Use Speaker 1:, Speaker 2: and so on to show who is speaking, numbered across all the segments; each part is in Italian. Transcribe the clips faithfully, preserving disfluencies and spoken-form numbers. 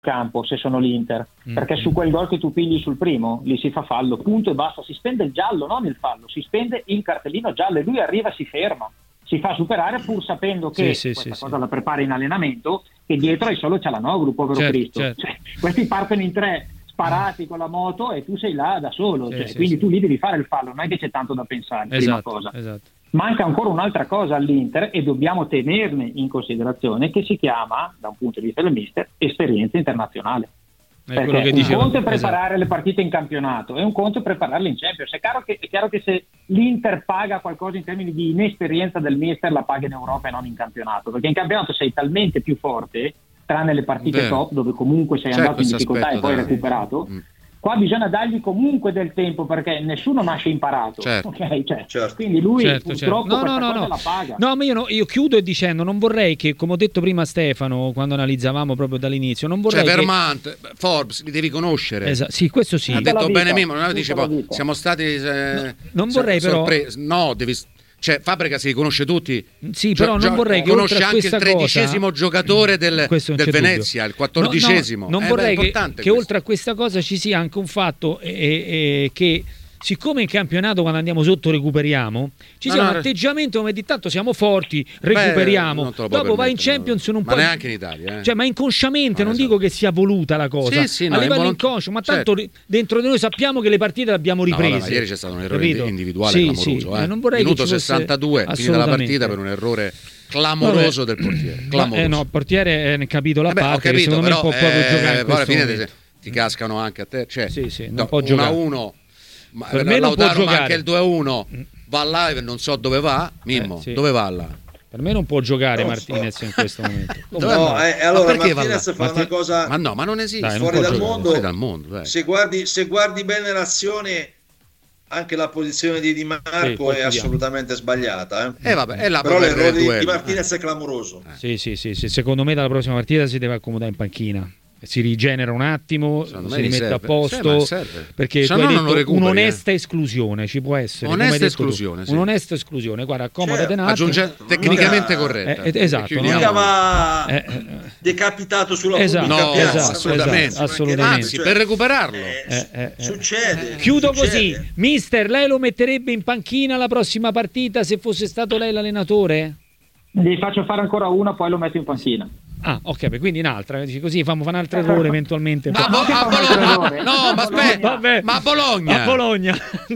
Speaker 1: campo se sono l'Inter, mm. perché su quel gol che tu pigli sul primo lì si fa fallo, punto e basta, si spende il giallo, non il fallo, si spende il cartellino giallo e lui arriva e si ferma, si fa superare pur sapendo che
Speaker 2: sì,
Speaker 1: questa
Speaker 2: sì,
Speaker 1: cosa
Speaker 2: sì.
Speaker 1: la prepara in allenamento, che dietro hai solo Cialanoglu, povero
Speaker 2: certo,
Speaker 1: Cristo,
Speaker 2: certo.
Speaker 1: Cioè, questi partono in tre sparati con la moto e tu sei là da solo,
Speaker 2: sì,
Speaker 1: cioè,
Speaker 2: sì,
Speaker 1: quindi
Speaker 2: sì.
Speaker 1: tu lì devi fare il fallo, non è che c'è tanto da pensare,
Speaker 2: Esatto,
Speaker 1: prima cosa.
Speaker 2: Esatto.
Speaker 1: Manca ancora un'altra cosa all'Inter e dobbiamo tenerne in considerazione, che si chiama, da un punto di vista del mister, esperienza internazionale.
Speaker 2: È
Speaker 1: Perché
Speaker 2: quello che
Speaker 1: un
Speaker 2: diceva,
Speaker 1: conto è preparare
Speaker 2: esatto.
Speaker 1: le partite in campionato e un conto è prepararle in Champions. È chiaro, che, è chiaro che se l'Inter paga qualcosa in termini di inesperienza del mister, la paga in Europa e non in campionato, perché in campionato sei talmente più forte, tranne le partite
Speaker 2: Vero.
Speaker 1: top dove comunque sei
Speaker 2: C'è
Speaker 1: andato in difficoltà e poi
Speaker 2: da...
Speaker 1: recuperato.
Speaker 2: Mm.
Speaker 1: Qua bisogna dargli comunque del tempo, perché nessuno nasce imparato,
Speaker 2: certo.
Speaker 1: okay? Cioè,
Speaker 3: certo.
Speaker 1: Quindi lui
Speaker 2: certo,
Speaker 1: purtroppo
Speaker 2: certo. No,
Speaker 1: questa
Speaker 2: no, no,
Speaker 1: cosa
Speaker 2: no.
Speaker 1: la paga.
Speaker 2: No, ma io, no, io chiudo dicendo, non vorrei che, come ho detto prima a Stefano, quando analizzavamo proprio dall'inizio, non vorrei
Speaker 4: cioè
Speaker 2: che...
Speaker 4: Vermont, Forbes, li devi conoscere.
Speaker 2: Esatto, sì, questo sì.
Speaker 4: Ha detto
Speaker 1: vita,
Speaker 4: bene Mimmo, non dice,
Speaker 1: tutta la vita.
Speaker 4: siamo stati eh,
Speaker 2: No, non vorrei però-
Speaker 4: sorpresi. No, devi cioè Fabregas li conosce tutti.
Speaker 2: Sì, però
Speaker 4: Gio-
Speaker 2: non vorrei che
Speaker 4: conosce
Speaker 2: oltre a
Speaker 4: anche
Speaker 2: questa
Speaker 4: il tredicesimo
Speaker 2: cosa,
Speaker 4: giocatore del,
Speaker 2: questo non
Speaker 4: del
Speaker 2: c'è
Speaker 4: Venezia,
Speaker 2: dubbio.
Speaker 4: il quattordicesimo.
Speaker 2: No, no, non
Speaker 4: Eh,
Speaker 2: vorrei
Speaker 4: beh,
Speaker 2: che,
Speaker 4: importante
Speaker 2: che
Speaker 4: questo.
Speaker 2: oltre a questa cosa ci sia anche un fatto eh, eh, che siccome in campionato quando andiamo sotto recuperiamo, ci
Speaker 4: No,
Speaker 2: sia
Speaker 4: no,
Speaker 2: un
Speaker 4: no.
Speaker 2: atteggiamento come di tanto siamo forti, recuperiamo,
Speaker 4: non te lo puoi
Speaker 2: dopo vai in
Speaker 4: permettere,
Speaker 2: Champions
Speaker 4: no.
Speaker 2: non
Speaker 4: Ma
Speaker 2: puoi,
Speaker 4: neanche in Italia, eh.
Speaker 2: cioè, ma inconsciamente,
Speaker 4: Ma
Speaker 2: non
Speaker 4: esatto.
Speaker 2: dico che sia voluta la cosa,
Speaker 4: Sì, sì, no,
Speaker 2: a livello
Speaker 4: involunt-
Speaker 2: inconscio, ma tanto
Speaker 4: certo.
Speaker 2: dentro di noi sappiamo che le partite le abbiamo
Speaker 4: No, vabbè,
Speaker 2: riprese.
Speaker 4: ma ieri c'è stato un errore
Speaker 2: capito?
Speaker 4: individuale
Speaker 2: Sì,
Speaker 4: clamoroso.
Speaker 2: sì,
Speaker 4: eh.
Speaker 2: non vorrei
Speaker 4: Minuto
Speaker 2: che ci fosse-
Speaker 4: sessantadue, finita la
Speaker 2: assolutamente.
Speaker 4: partita per un errore clamoroso
Speaker 2: Vabbè.
Speaker 4: del portiere.
Speaker 2: Ma,
Speaker 4: Clamoroso.
Speaker 2: eh, no, il portiere è capito la
Speaker 4: Eh beh, ho
Speaker 2: parte, che
Speaker 4: capito,
Speaker 2: secondo
Speaker 4: però
Speaker 2: me può proprio
Speaker 4: eh,
Speaker 2: giocare in
Speaker 4: poi alla
Speaker 2: questo
Speaker 4: fine
Speaker 2: momento.
Speaker 4: ti, ti cascano anche a te. Cioè,
Speaker 2: Sì, sì, non
Speaker 4: do-
Speaker 2: può
Speaker 4: uno
Speaker 2: giocare.
Speaker 4: a uno, ma,
Speaker 2: Per me non può
Speaker 4: Lautaro, ma
Speaker 2: giocare.
Speaker 4: anche il due a uno va là e non so dove va. Mimmo,
Speaker 2: Eh, sì.
Speaker 4: dove va là?
Speaker 2: Per me non può giocare
Speaker 3: No,
Speaker 2: Martinez in questo momento.
Speaker 4: Dove
Speaker 3: No,
Speaker 4: va?
Speaker 3: eh,
Speaker 4: Ma
Speaker 3: allora
Speaker 4: perché va
Speaker 3: Martinez
Speaker 4: là?
Speaker 3: fa
Speaker 4: Ma
Speaker 3: una
Speaker 4: te-
Speaker 3: cosa
Speaker 4: Ma no, ma non esiste.
Speaker 2: Dai, non
Speaker 3: fuori
Speaker 2: può
Speaker 3: dal
Speaker 2: giocare.
Speaker 3: mondo.
Speaker 4: Fuori dal mondo, dai.
Speaker 3: Se guardi, se guardi bene l'azione, anche la posizione di Di
Speaker 2: Sì,
Speaker 3: Marco
Speaker 2: poi
Speaker 3: è
Speaker 2: chiudiamo.
Speaker 3: assolutamente sbagliata. Eh?
Speaker 4: Eh vabbè, è là
Speaker 3: Però
Speaker 4: per perdere
Speaker 3: l'errore
Speaker 4: il
Speaker 3: di, di
Speaker 4: duello.
Speaker 3: Martinez è clamoroso.
Speaker 2: Sì, sì, sì, sì, secondo me dalla prossima partita si deve accomodare in panchina. Si rigenera un attimo,
Speaker 4: Secondo
Speaker 2: si
Speaker 4: me gli
Speaker 2: rimette
Speaker 4: serve.
Speaker 2: a posto,
Speaker 4: Sì, ma serve.
Speaker 2: perché
Speaker 4: Se
Speaker 2: tu
Speaker 4: no
Speaker 2: hai
Speaker 4: non lo
Speaker 2: detto
Speaker 4: recuperi,
Speaker 2: un'onesta esclusione ci può essere. come hai
Speaker 4: Onesta
Speaker 2: detto tu.
Speaker 4: esclusione, sì.
Speaker 2: Un'onesta esclusione, guarda, accomodate
Speaker 3: Certo,
Speaker 2: un attimo.
Speaker 4: Aggiunge tecnicamente
Speaker 3: Mica-
Speaker 4: corretta.
Speaker 2: Eh, eh, esatto,
Speaker 4: Chiudiamo.
Speaker 3: Mica va
Speaker 2: Eh, eh,
Speaker 3: decapitato sulla
Speaker 2: Esatto,
Speaker 3: pubblica
Speaker 4: No,
Speaker 3: piazza,
Speaker 2: esatto,
Speaker 4: assolutamente.
Speaker 2: esatto, assolutamente.
Speaker 4: Anzi, per recuperarlo.
Speaker 3: Eh,
Speaker 2: Eh, eh, eh.
Speaker 3: Succede.
Speaker 2: Chiudo
Speaker 3: succede.
Speaker 2: così. Mister, lei lo metterebbe in panchina la prossima partita se fosse stato lei l'allenatore?
Speaker 1: Gli faccio fare ancora una, poi lo metto in panchina.
Speaker 2: Ah, ok, beh, quindi un'altra, dici così fanno un altro errore eventualmente.
Speaker 4: A, Bo-
Speaker 1: No,
Speaker 4: a
Speaker 1: no,
Speaker 4: Bologna.
Speaker 1: no,
Speaker 4: No, ma aspetta.
Speaker 2: Vabbè.
Speaker 4: Ma a Bologna.
Speaker 2: A Bologna.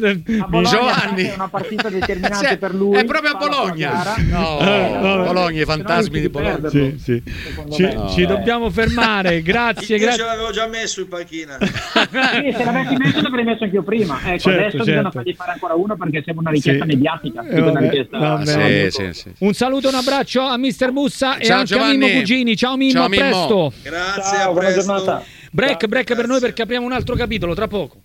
Speaker 1: A Bologna
Speaker 4: Giovanni.
Speaker 1: è una partita determinante
Speaker 4: Sì,
Speaker 1: per lui.
Speaker 4: è proprio a
Speaker 1: fa la sua
Speaker 4: Bologna.
Speaker 1: gara.
Speaker 4: No,
Speaker 2: Eh, vabbè.
Speaker 4: Bologna, i fantasmi di Bologna.
Speaker 2: Sì, sì.
Speaker 1: Secondo
Speaker 2: Ci,
Speaker 1: me.
Speaker 2: ci dobbiamo fermare, grazie,
Speaker 3: Io ce
Speaker 2: grazie.
Speaker 3: l'avevo già messo in panchina.
Speaker 1: Sì, se l'avessi messo l'avrei messo anche io prima. Ecco,
Speaker 2: Certo,
Speaker 1: adesso bisogna
Speaker 2: certo.
Speaker 1: fargli fare ancora una perché sembra una richiesta
Speaker 2: Sì.
Speaker 1: mediatica.
Speaker 2: Eh,
Speaker 1: più che una
Speaker 2: vabbè,
Speaker 1: richiesta-
Speaker 2: vabbè.
Speaker 4: Sì, sì, sì.
Speaker 2: Un saluto, un abbraccio a mister Mussa e
Speaker 4: Ciao,
Speaker 2: anche a
Speaker 4: Giovanni.
Speaker 2: Mimmo Cugini. Ciao Mimmo,
Speaker 4: Ciao,
Speaker 2: a
Speaker 4: Mimmo.
Speaker 2: presto.
Speaker 3: Grazie,
Speaker 1: Ciao,
Speaker 3: a
Speaker 1: buona
Speaker 3: presto.
Speaker 1: giornata.
Speaker 2: Break,
Speaker 3: Ciao,
Speaker 2: break per noi
Speaker 3: grazie.
Speaker 2: perché apriamo un altro capitolo tra poco.